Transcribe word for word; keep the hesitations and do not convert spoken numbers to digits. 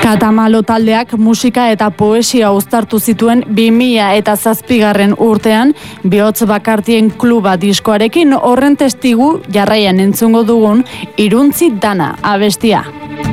Katamalo taldeak musika eta poesia uztartu zituen bi mila eta zazpigarren urtean Bihotz Bakartien Kluba diskoarekin, horren testigu jarraian entzungo dugun Iruntzi Dana abestia.